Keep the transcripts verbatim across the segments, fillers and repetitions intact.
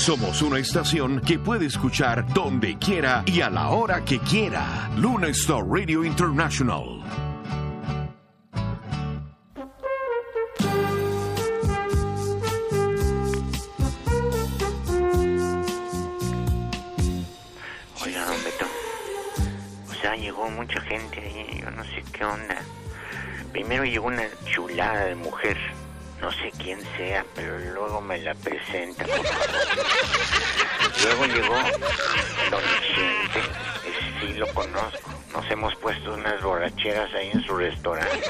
Somos una estación que puede escuchar donde quiera y a la hora que quiera. Luna Star Radio International. Hola, don Beto. O sea, llegó mucha gente ahí, yo no sé qué onda. Primero llegó una chulada de mujer. No sé quién sea, pero luego me la presenta, por favor. Luego llegó don Chente, ese sí lo conozco. Nos hemos puesto unas borracheras ahí en su restaurante.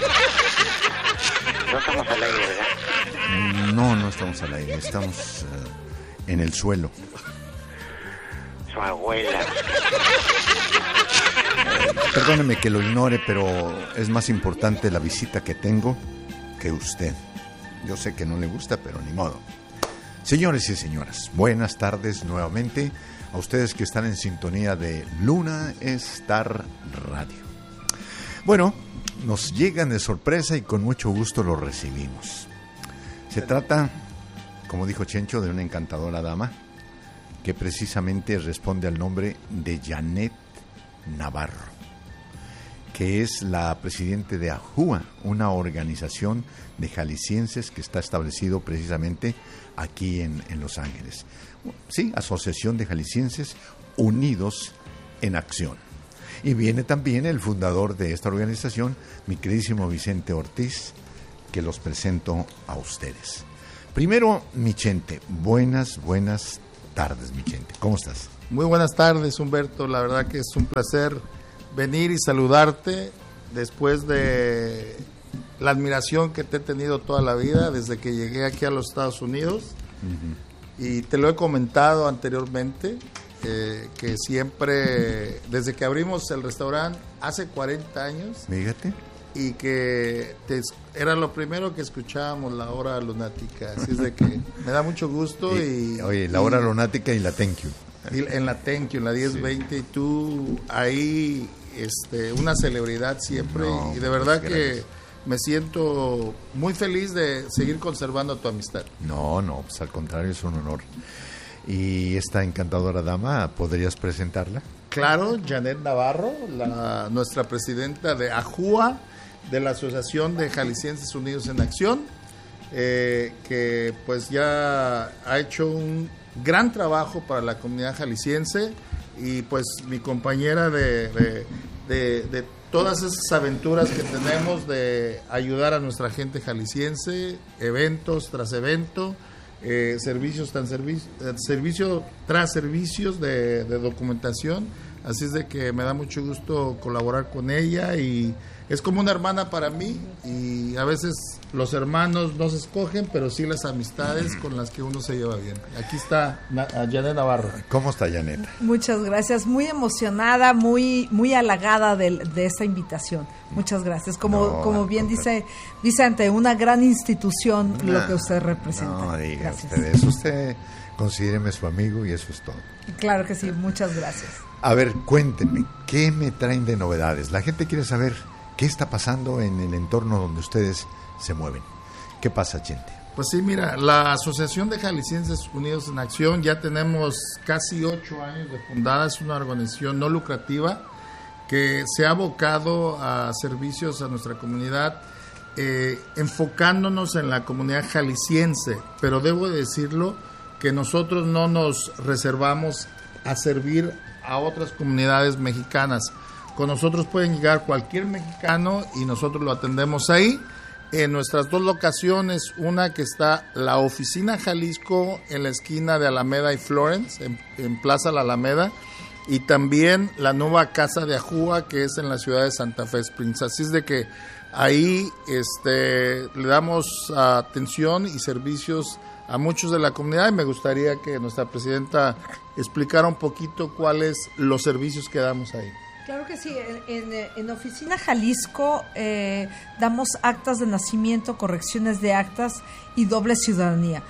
No estamos al aire, ¿verdad? No, no estamos al aire, estamos uh, en el suelo. Su abuela. Perdóneme que lo ignore, pero es más importante la visita que tengo que usted. Yo sé que no le gusta, pero ni modo. Señores y señoras, buenas tardes nuevamente a ustedes que están en sintonía de Luna Star Radio. Bueno, nos llegan de sorpresa y con mucho gusto los recibimos. Se trata, como dijo Chencho, de una encantadora dama que precisamente responde al nombre de Janet Navarro, que es la presidente de AJUA, una organización de jaliscienses que está establecido precisamente aquí en, en Los Ángeles. Sí, Asociación de Jaliscienses Unidos en Acción. Y viene también el fundador de esta organización, mi queridísimo Vicente Ortiz, que los presento a ustedes. Primero, Michente, buenas, buenas tardes, Michente. ¿Cómo estás? Muy buenas tardes, Humberto. La verdad que es un placer venir y saludarte después de la admiración que te he tenido toda la vida desde que llegué aquí a los Estados Unidos. Uh-huh. Y te lo he comentado anteriormente, eh, que siempre, desde que abrimos el restaurante hace cuarenta años, fíjate, y que te, era lo primero que escuchábamos, la hora lunática. Así es de que me da mucho gusto. y, y Oye, la hora y, lunática y la thank you. Y en la thank you, en la diez veinte, sí. Y tú ahí, este, una celebridad siempre. No, y de verdad pues, que me siento muy feliz de seguir conservando tu amistad. No, no, pues al contrario, es un honor. Y esta encantadora dama, ¿podrías presentarla? Claro, Janet Navarro, la, nuestra presidenta de AJUA, de la Asociación de Jaliscienses Unidos en Acción, eh, que pues ya ha hecho un gran trabajo para la comunidad jalisciense, y pues mi compañera de, de, de, de todas esas aventuras que tenemos de ayudar a nuestra gente jalisciense, eventos tras evento, eh, servicios tan servicio, servicio tras servicios de, de documentación. Así es de que me da mucho gusto colaborar con ella, y es como una hermana para mí, y a veces los hermanos no se escogen, pero sí las amistades con las que uno se lleva bien. Aquí está Janet Navarro. ¿Cómo está, Janet? Muchas gracias, muy emocionada, muy muy halagada de, de esta invitación. Muchas gracias. Como no, como bien dice Vicente, una gran institución no, lo que usted representa. No diga usted eso, usted considéreme su amigo y eso es todo. Claro que sí, muchas gracias. A ver, cuéntenme, ¿qué me traen de novedades? La gente quiere saber qué está pasando en el entorno donde ustedes se mueven. ¿Qué pasa, gente? Pues sí, mira, la Asociación de Jaliscienses Unidos en Acción ya tenemos casi ocho años de fundada. Es una organización no lucrativa que se ha abocado a servicios a nuestra comunidad, eh, enfocándonos en la comunidad jalisciense, pero debo decirlo que nosotros no nos reservamos a servir a otras comunidades mexicanas. Con nosotros pueden llegar cualquier mexicano y nosotros lo atendemos ahí. En nuestras dos locaciones, una que está la oficina Jalisco en la esquina de Alameda y Florence, en, en Plaza La Alameda, y también la nueva casa de AJUA, que es en la ciudad de Santa Fe Springs. Así es de que ahí este, le damos atención y servicios a muchos de la comunidad, y me gustaría que nuestra presidenta explicara un poquito cuáles los servicios que damos ahí. Claro que sí, en, en, en Oficina Jalisco eh, damos actas de nacimiento, correcciones de actas y doble ciudadanía.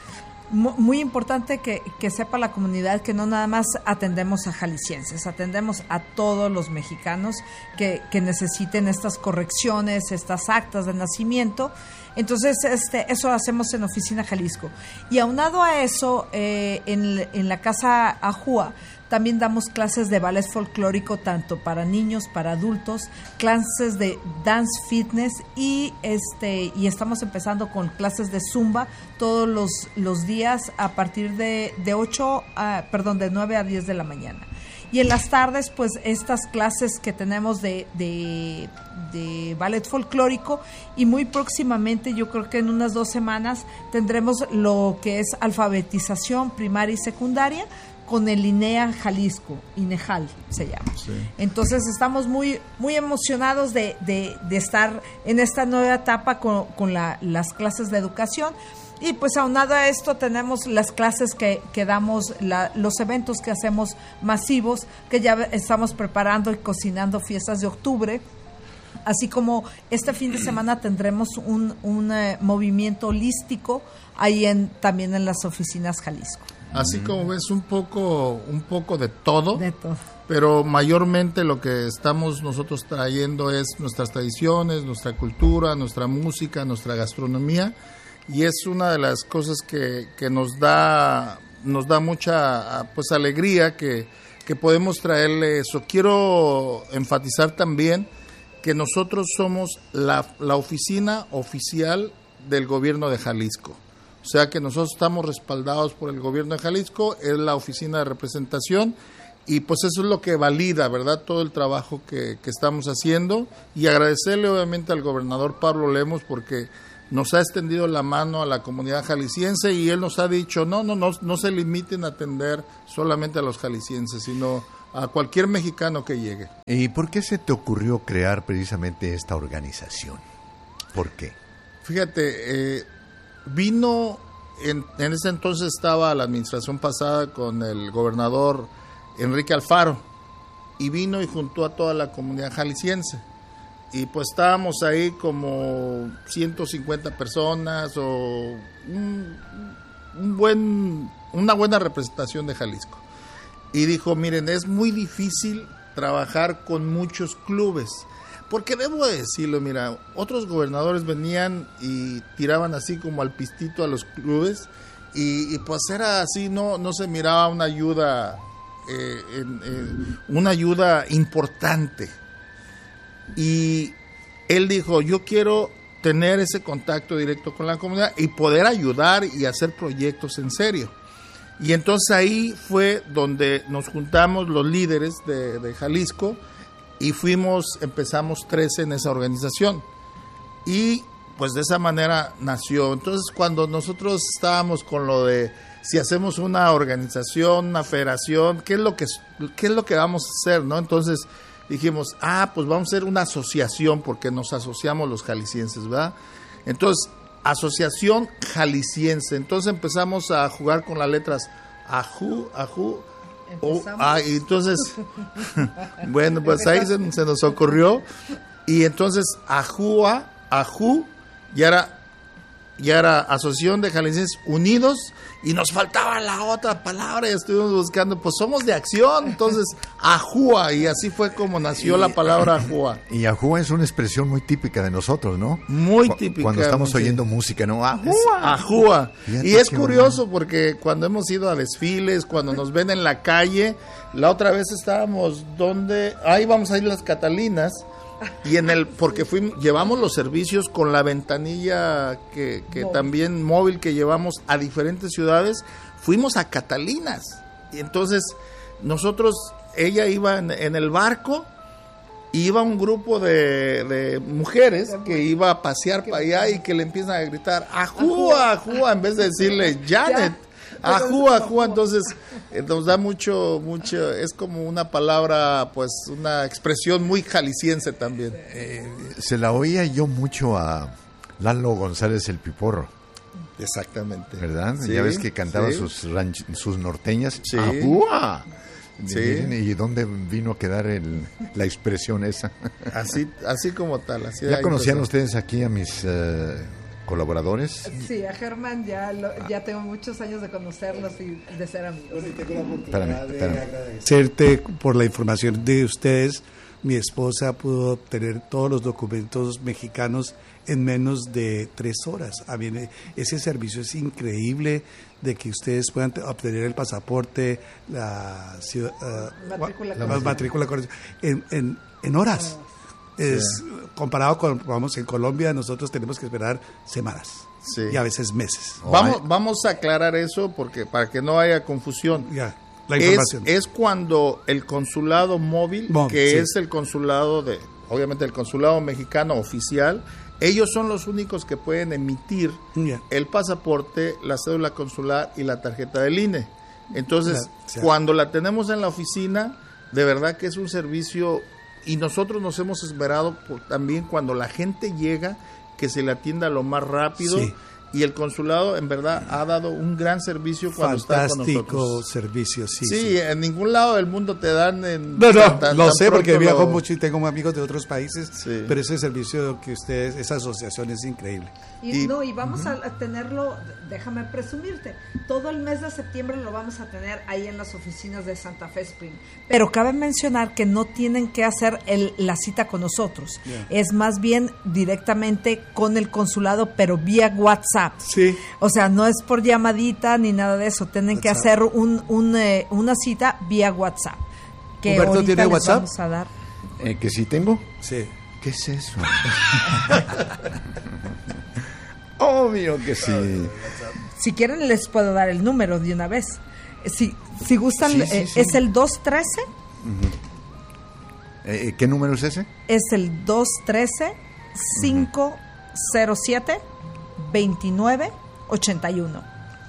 muy importante que, que sepa la comunidad que no nada más atendemos a jaliscienses, atendemos a todos los mexicanos que, que necesiten estas correcciones, estas actas de nacimiento. Entonces, este, eso hacemos en Oficina Jalisco. Y aunado a eso, eh, en, en la Casa Ajúa, también damos clases de ballet folclórico tanto para niños, para adultos, clases de dance fitness y este y estamos empezando con clases de zumba todos los, los días a partir de, de ocho, a, perdón, de nueve a diez de la mañana. Y en las tardes, pues, estas clases que tenemos de, de, de ballet folclórico y muy próximamente, yo creo que en unas dos semanas, tendremos lo que es alfabetización primaria y secundaria con el INEA Jalisco, INEJAL se llama. Sí. Entonces estamos muy muy emocionados de, de, de estar en esta nueva etapa con, con la, las clases de educación. Y pues aunado a esto tenemos las clases que, que damos, la, los eventos que hacemos masivos, que ya estamos preparando y cocinando fiestas de octubre. Así como este fin de semana tendremos un, un uh, movimiento holístico ahí en, también en las oficinas Jalisco. Así como ves, un poco, un poco de todo, de todo, pero mayormente lo que estamos nosotros trayendo es nuestras tradiciones, nuestra cultura, nuestra música, nuestra gastronomía, y es una de las cosas que, que nos da nos da mucha pues alegría que, que podemos traerle eso. Quiero enfatizar también que nosotros somos la, la oficina oficial del gobierno de Jalisco. O sea que nosotros estamos respaldados por el gobierno de Jalisco, es la oficina de representación y pues eso es lo que valida, ¿verdad?, todo el trabajo que, que estamos haciendo, y agradecerle obviamente al gobernador Pablo Lemos porque nos ha extendido la mano a la comunidad jalisciense y él nos ha dicho, no, no, no, no se limiten a atender solamente a los jaliscienses, sino a cualquier mexicano que llegue. ¿Y por qué se te ocurrió crear precisamente esta organización? ¿Por qué? Fíjate, eh, vino, en, en ese entonces estaba la administración pasada con el gobernador Enrique Alfaro, y vino y juntó a toda la comunidad jalisciense. Y pues estábamos ahí como ciento cincuenta personas o un, un buen, una buena representación de Jalisco. Y dijo, miren, es muy difícil trabajar con muchos clubes. Porque debo decirlo, mira, otros gobernadores venían y tiraban así como al pistito a los clubes y, y pues era así, no, no se miraba una ayuda, eh, en, en, una ayuda importante. Y él dijo, yo quiero tener ese contacto directo con la comunidad y poder ayudar y hacer proyectos en serio. Y entonces ahí fue donde nos juntamos los líderes de, de Jalisco y fuimos, empezamos trece en esa organización. Y pues de esa manera nació. Entonces cuando nosotros estábamos con lo de si hacemos una organización, una federación, ¿qué es lo que, qué es lo que vamos a hacer, no? Entonces dijimos, ah, pues vamos a hacer una asociación porque nos asociamos los jaliscienses, ¿verdad? Entonces, Asociación Jalisciense. Entonces empezamos a jugar con las letras Ajú, Ajú, o, ah, y entonces, bueno, pues ahí se, se nos ocurrió, y entonces Ajúa, Ajú, ya era, ya era Asociación de Jaliscienses Unidos, y nos faltaba la otra palabra y estuvimos buscando, pues somos de acción, entonces Ajúa, y así fue como nació y, la palabra Ajúa. Y Ajúa es una expresión muy típica de nosotros, ¿no? Muy típica. Cuando estamos oyendo sí. música, ¿no? Ajúa. Ajúa. Y es curioso bueno. porque cuando hemos ido a desfiles, cuando nos ven en la calle, la otra vez estábamos donde, ahí vamos a ir las Catalinas, y en el, porque fuimos, llevamos los servicios con la ventanilla que, que no. también móvil que llevamos a diferentes ciudades, fuimos a Catalinas, y entonces nosotros, ella iba en, en el barco, y iba un grupo de, de mujeres que iba a pasear para allá y que le empiezan a gritar Ajúa, Ajúa, en vez de decirle Janet. Ajúa, Ajúa, entonces eh, nos da mucho, mucho, es como una palabra, pues una expresión muy jalisciense también. Eh, se la oía yo mucho a Lalo González el Piporro. Exactamente. ¿Verdad? Sí, ya ves que cantaba sí. sus, ranch, sus norteñas. Sí. Ajúa. Sí. ¿Y dónde vino a quedar el, la expresión esa? Así, así como tal. Así ¿Ya conocían ustedes aquí a mis... Uh, colaboradores. Sí, a Germán ya, lo, ya tengo muchos años de conocerlos y de ser amigos. Espérame, espérame. Agradecerte por la información de ustedes. Mi esposa pudo obtener todos los documentos mexicanos en menos de tres horas. A mí, ese servicio es increíble, de que ustedes puedan obtener el pasaporte, la, ciudad, uh, matrícula, la, la matrícula en, en, en horas. Es, sí. Comparado con, vamos, en Colombia nosotros tenemos que esperar semanas, sí, y a veces meses. Vamos, vamos a aclarar eso porque para que no haya confusión. Ya, la información. Es, es cuando el consulado móvil, Mo, que sí. es el consulado de, obviamente el consulado mexicano oficial, ellos son los únicos que pueden emitir yeah. el pasaporte, la cédula consular y la tarjeta del I N E. Entonces, yeah, yeah. cuando la tenemos en la oficina, de verdad que es un servicio, y nosotros nos hemos esmerado por, también cuando la gente llega, que se le atienda lo más rápido. Sí. Y el consulado en verdad ha dado un gran servicio cuando Fantástico está con nosotros. servicio, sí, sí. Sí, en ningún lado del mundo te dan en... No, no, tan, lo tan sé porque viajo lo... mucho y tengo amigos de otros países, sí. pero ese servicio que ustedes, esa asociación es increíble. Y, y no, y vamos uh-huh. a tenerlo, déjame presumirte, todo el mes de septiembre lo vamos a tener ahí en las oficinas de Santa Fe Spring. Pero cabe mencionar que no tienen que hacer el, la cita con nosotros, yeah. es más bien directamente con el consulado, pero vía WhatsApp. Sí. O sea, no es por llamadita ni nada de eso, tienen WhatsApp. que hacer un, un, eh, una cita vía WhatsApp. Que ¿Humberto tiene les WhatsApp? Vamos a dar. Eh, ¿Que sí tengo? Sí. ¿Qué es eso? Obvio que sí. Si quieren les puedo dar el número de una vez. Si, si gustan, sí, sí, eh, sí. es el dos uno tres. Uh-huh. eh, ¿Qué número es ese? Es el dos uno tres, cinco cero siete, dos nueve ocho uno.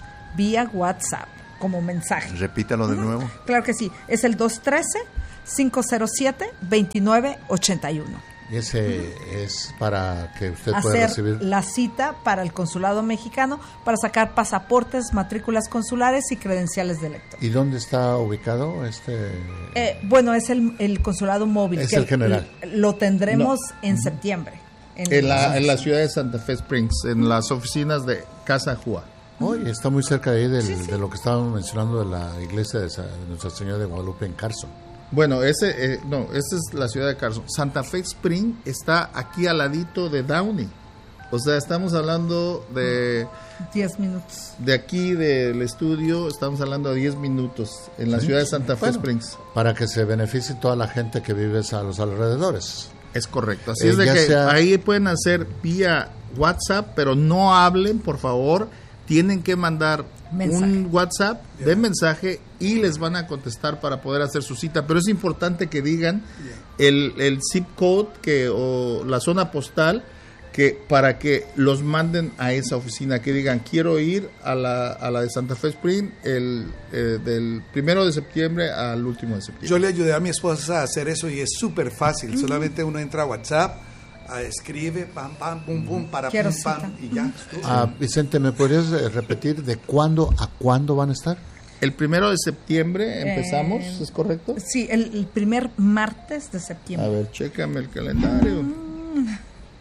Vía WhatsApp, como mensaje. Repítalo de uh-huh. nuevo. Claro que sí. Es el dos uno tres, cinco cero siete, dos nueve ocho uno. Y ese uh-huh. es para que usted Hacer pueda recibir la cita para el consulado mexicano para sacar pasaportes, matrículas consulares y credenciales de lector. ¿Y dónde está ubicado este? Eh, bueno, es el, el consulado móvil. Es que el general. Lo tendremos no. en septiembre. En, en, la, en la ciudad de Santa Fe Springs, en las oficinas de Casa Jua. Oye, oh, está muy cerca de ahí del, sí, sí. de lo que estábamos mencionando de la iglesia de, de Nuestra Señora de Guadalupe en Carson. Bueno, ese eh, no, esa es la ciudad de Carson. Santa Fe Spring está aquí al ladito de Downey. O sea, estamos hablando de diez minutos. De aquí del estudio estamos hablando de diez minutos en la sí, ciudad de Santa Fe bueno, Springs. Para que se beneficie toda la gente que vive a los alrededores. Es correcto. Así eh, es de que sea... ahí pueden hacer vía WhatsApp, pero no hablen, por favor. Tienen que mandar mensaje. un WhatsApp yeah. de mensaje y les van a contestar para poder hacer su cita. Pero es importante que digan yeah. el, el zip code que, o la zona postal que para que los manden a esa oficina, que digan quiero ir a la, a la de Santa Fe Spring el, eh, del primero de septiembre al último de septiembre. Yo le ayudé a mi esposa a hacer eso y es súper fácil. Mm-hmm. Solamente uno entra a WhatsApp, a escribe, pam, pam, pum, pum, para quiero pum, cita. pam, y ya. Ah, Vicente, ¿me podrías repetir de cuándo a cuándo van a estar? El primero de septiembre empezamos, eh, ¿es correcto? Sí, el, el primer martes de septiembre. A ver, chécame el calendario. Mm.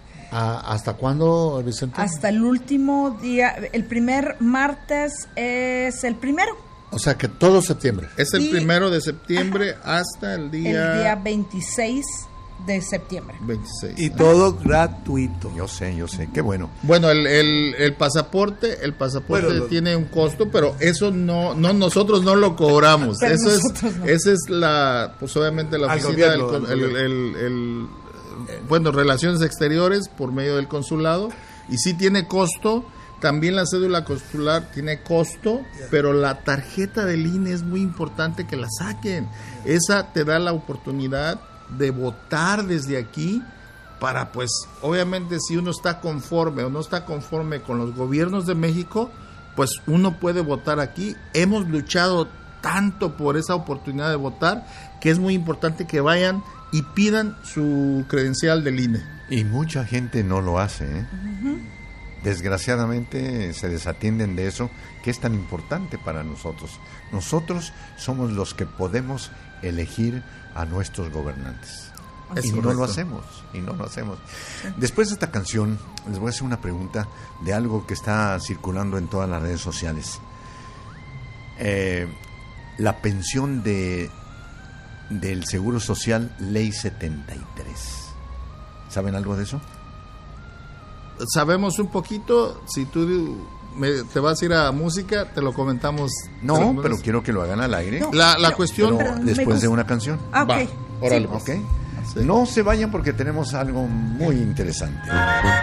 Ah, ¿hasta cuándo, Vicente? Hasta el último día. El primer martes es el primero. O sea que todo septiembre. Es el y, primero de septiembre ajá, hasta el día... El día veintiséis de septiembre. veintiséis. Y todo gratuito. Yo sé, yo sé, qué bueno. Bueno, el, el, el pasaporte, el pasaporte bueno, tiene un costo, pero eso no, no nosotros no lo cobramos. Pero eso es, no. esa es la, pues obviamente la oficina del el, el, el, el, bueno, relaciones exteriores por medio del consulado, y sí tiene costo. También la cédula consular tiene costo, pero la tarjeta del I N E es muy importante que la saquen. Esa te da la oportunidad de votar desde aquí para, pues, obviamente si uno está conforme o no está conforme con los gobiernos de México, pues uno puede votar aquí. Hemos luchado tanto por esa oportunidad de votar que es muy importante que vayan y pidan su credencial del I N E. Y mucha gente no lo hace, ¿eh? Uh-huh. Desgraciadamente se desatienden de eso, que es tan importante para nosotros. Nosotros somos los que podemos elegir a nuestros gobernantes. y Es no correcto. lo hacemos, y no lo hacemos. Después de esta canción, les voy a hacer una pregunta de algo que está circulando en todas las redes sociales. Eh, la pensión de del Seguro Social, Ley setenta y tres. ¿Saben algo de eso? Sabemos un poquito. Si tú me- te vas a ir a música, te lo comentamos. No, Te lo- pero quiero que lo hagan al aire. No. La, la Pero- cuestión... pero pero me después gusta. de una canción. Ah, ok. Va, órale, Sí. pues. ¿Ok? Sí. No se vayan porque tenemos algo muy interesante.